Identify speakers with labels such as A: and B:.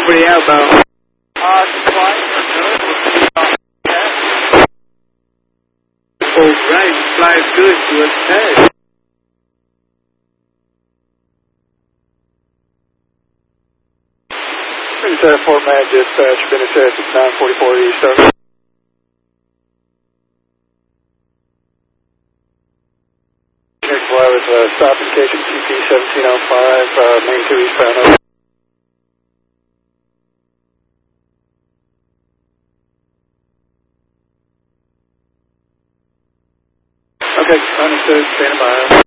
A: for the outbound.
B: Flying or good?
A: Oh, right. Fly good to us. Hey.
C: Fort Mag dispatch, Bennett Texas 944 East. Fly with stop indication TP 1705, main 2 eastbound. Okay, understood. Stand by.